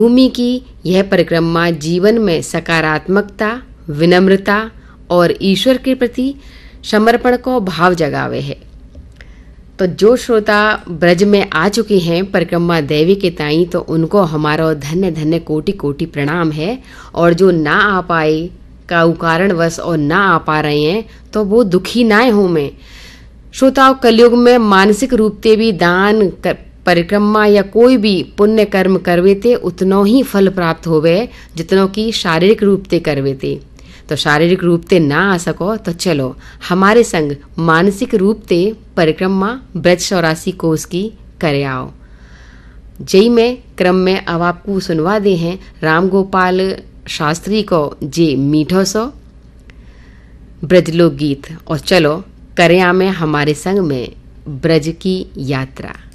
भूमि की यह परिक्रमा जीवन में सकारात्मकता, विनम्रता और ईश्वर के प्रति समर्पण को भाव जगावे है। तो जो श्रोता ब्रज में आ चुके हैं परिक्रमा देवी के ताई, तो उनको हमारा धन्य धन्य कोटि कोटि प्रणाम है। और जो ना आ पाए का कारणवश और ना आ पा रहे हैं, तो वो दुखी ना हो में श्रोताओं, कलयुग में मानसिक रूप से भी दान परिक्रमा या कोई भी पुण्य कर्म करवे ते उतनो ही फल प्राप्त होवे जितनो की शारीरिक रूप से करवे ते। तो शारीरिक रूप से ना आ सको तो चलो हमारे संग मानसिक रूप से परिक्रमा ब्रज 84 कोस की करे आओ। जय में क्रम में अब आपको सुनवा दे हैं राम गोपाल शास्त्री को जे मीठो सो ब्रज लोक गीत। और चलो करे आमे हमारे संग में ब्रज की यात्रा।